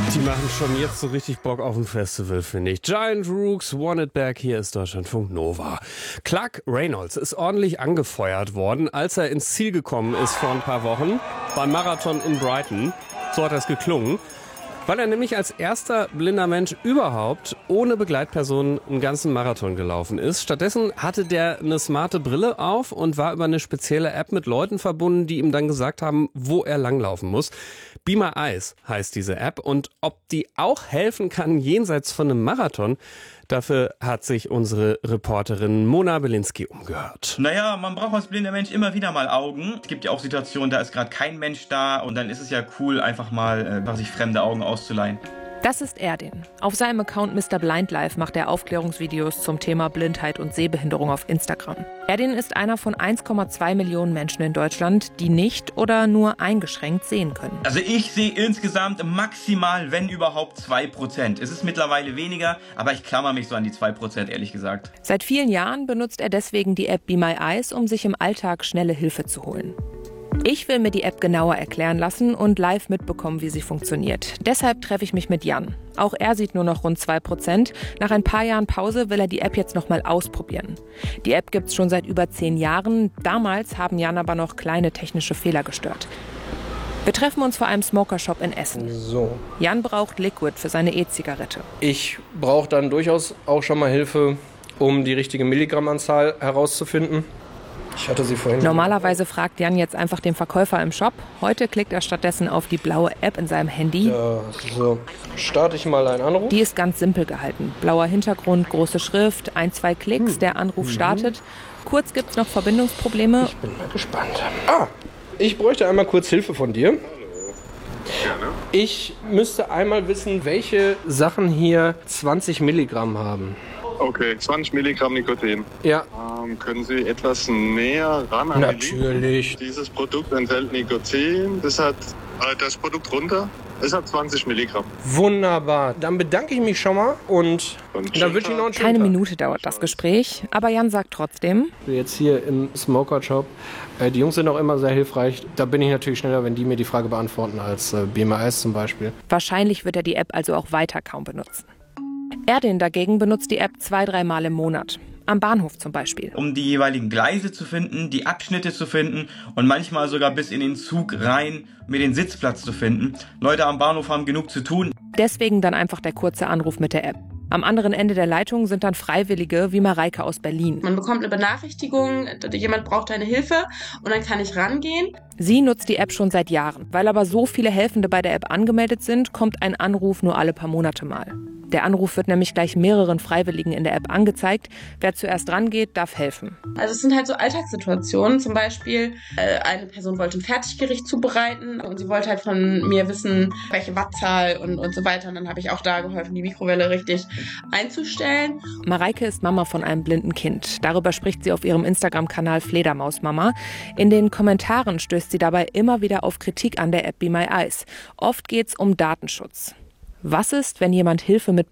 Die machen schon jetzt so richtig Bock auf ein Festival, finde ich. Giant Rooks, Want It Back, hier ist Deutschlandfunk Nova. Clark Reynolds ist ordentlich angefeuert worden, als er ins Ziel gekommen ist vor ein paar Wochen beim Marathon in Brighton. So hat das geklungen. Weil er nämlich als erster blinder Mensch überhaupt ohne Begleitperson einen ganzen Marathon gelaufen ist. Stattdessen hatte der eine smarte Brille auf und war über eine spezielle App mit Leuten verbunden, die ihm dann gesagt haben, wo er langlaufen muss. Be My Eyes heißt diese App, und ob die auch helfen kann jenseits von einem Marathon, dafür hat sich unsere Reporterin Mona Belinsky umgehört. Naja, man braucht als blinder Mensch immer wieder mal Augen. Es gibt ja auch Situationen, da ist gerade kein Mensch da und dann ist es ja cool, einfach mal sich fremde Augen auszuleihen. Das ist Erdin. Auf seinem Account Mr. Blind Life macht er Aufklärungsvideos zum Thema Blindheit und Sehbehinderung auf Instagram. Erdin ist einer von 1,2 Millionen Menschen in Deutschland, die nicht oder nur eingeschränkt sehen können. Also ich sehe insgesamt maximal, wenn überhaupt, 2%. Es ist mittlerweile weniger, aber ich klammer mich so an die 2%, ehrlich gesagt. Seit vielen Jahren benutzt er deswegen die App Be My Eyes, um sich im Alltag schnelle Hilfe zu holen. Ich will mir die App genauer erklären lassen und live mitbekommen, wie sie funktioniert. Deshalb treffe ich mich mit Jan. Auch er sieht nur noch rund 2%. Nach ein paar Jahren Pause will er die App jetzt nochmal ausprobieren. Die App gibt's schon seit über 10 Jahren. Damals haben Jan aber noch kleine technische Fehler gestört. Wir treffen uns vor einem Smokershop in Essen. So. Jan braucht Liquid für seine E-Zigarette. Ich brauche dann durchaus auch schon mal Hilfe, um die richtige Milligrammanzahl herauszufinden. Ich hatte sie vorhin. Normalerweise fragt Jan jetzt einfach den Verkäufer im Shop. Heute klickt er stattdessen auf die blaue App in seinem Handy. Ja, so. Starte ich mal einen Anruf. Die ist ganz simpel gehalten. Blauer Hintergrund, große Schrift, 1-2 Klicks, der Anruf startet. Kurz gibt's noch Verbindungsprobleme. Ich bin mal gespannt. Ich bräuchte einmal kurz Hilfe von dir. Gerne. Ich müsste einmal wissen, welche Sachen hier 20 Milligramm haben. Okay, 20 Milligramm Nikotin. Ja. Können Sie etwas näher ran an Natürlich. Dieses Produkt enthält Nikotin. Das hat das Produkt runter. Es hat 20 Milligramm. Wunderbar. Dann bedanke ich mich schon mal und dann wünsche ich noch einen schönen Keine Tag. Minute dauert das Gespräch, aber Jan sagt trotzdem: Jetzt hier im Smoker-Shop. Die Jungs sind auch immer sehr hilfreich. Da bin ich natürlich schneller, wenn die mir die Frage beantworten, als Be My Eyes zum Beispiel. Wahrscheinlich wird er die App also auch weiter kaum benutzen. Erdin dagegen benutzt die App 2-3 Mal im Monat. Am Bahnhof zum Beispiel. Um die jeweiligen Gleise zu finden, die Abschnitte zu finden und manchmal sogar bis in den Zug rein mir den Sitzplatz zu finden. Leute am Bahnhof haben genug zu tun. Deswegen dann einfach der kurze Anruf mit der App. Am anderen Ende der Leitung sind dann Freiwillige wie Mareike aus Berlin. Man bekommt eine Benachrichtigung, jemand braucht deine Hilfe und dann kann ich rangehen. Sie nutzt die App schon seit Jahren. Weil aber so viele Helfende bei der App angemeldet sind, kommt ein Anruf nur alle paar Monate mal. Der Anruf wird nämlich gleich mehreren Freiwilligen in der App angezeigt. Wer zuerst rangeht, darf helfen. Also es sind halt so Alltagssituationen. Zum Beispiel, eine Person wollte ein Fertiggericht zubereiten und sie wollte halt von mir wissen, welche Wattzahl und so weiter. Und dann habe ich auch da geholfen, die Mikrowelle richtig einzustellen. Mareike ist Mama von einem blinden Kind. Darüber spricht sie auf ihrem Instagram-Kanal Fledermausmama. In den Kommentaren stößt sie dabei immer wieder auf Kritik an der App Be My Eyes. Oft geht's um Datenschutz. Was ist, wenn jemand Hilfe mit